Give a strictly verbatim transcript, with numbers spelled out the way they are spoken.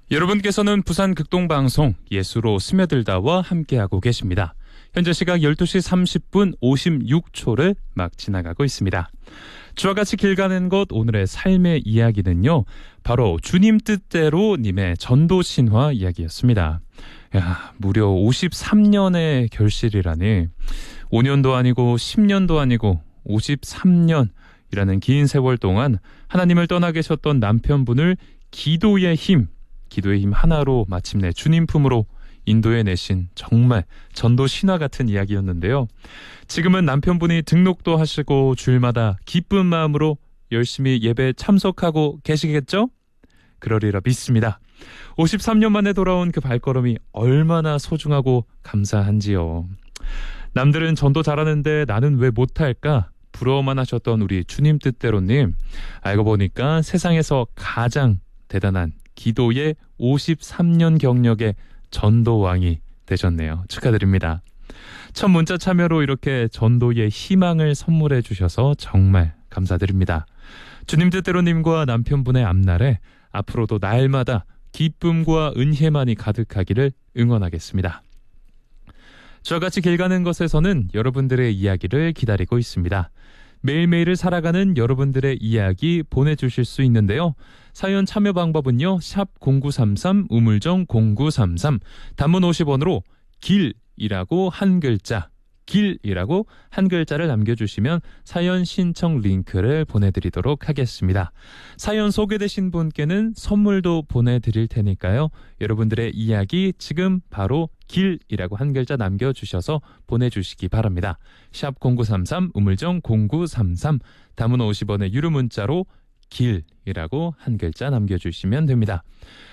여러분께서는 부산 극동방송 예수로 스며들다와 함께하고 계십니다. 현재 시각 열두 시 삼십 분 오십육 초를 막 지나가고 있습니다. 주와 같이 길 가는 것, 오늘의 삶의 이야기는요, 바로 주님 뜻대로 님의 전도 신화 이야기였습니다. 야, 무려 오십삼 년의 결실이라니. 오 년도 아니고 십 년도 아니고 오십삼 년이라는 긴 세월 동안 하나님을 떠나 계셨던 남편분을 기도의 힘, 기도의 힘 하나로 마침내 주님 품으로 인도해 내신 정말 전도 신화 같은 이야기였는데요. 지금은 남편분이 등록도 하시고 주일마다 기쁜 마음으로 열심히 예배에 참석하고 계시겠죠? 그러리라 믿습니다. 오십삼 년 만에 돌아온 그 발걸음이 얼마나 소중하고 감사한지요. 남들은 전도 잘하는데 나는 왜 못할까? 부러워만 하셨던 우리 주님 뜻대로님, 알고 보니까 세상에서 가장 대단한 기도의 오십삼 년 경력의 전도왕이 되셨네요. 축하드립니다. 첫 문자 참여로 이렇게 전도의 희망을 선물해 주셔서 정말 감사드립니다. 주님 뜻대로님과 남편분의 앞날에 앞으로도 날마다 기쁨과 은혜만이 가득하기를 응원하겠습니다. 저와 같이 길 가는 것에서는 여러분들의 이야기를 기다리고 있습니다. 매일매일을 살아가는 여러분들의 이야기 보내주실 수 있는데요. 사연 참여 방법은요. 샵 공구삼삼 우물정 공구삼삼, 단문 오십 원으로 길이라고 한 글자, 길이라고 한 글자를 남겨주시면 사연 신청 링크를 보내드리도록 하겠습니다. 사연 소개되신 분께는 선물도 보내드릴 테니까요. 여러분들의 이야기 지금 바로 길이라고 한 글자 남겨주셔서 보내주시기 바랍니다. 샵 공구삼삼 우물정 공구삼삼, 단문 오십 원의 유료 문자로 길이라고 한 글자 남겨주시면 됩니다.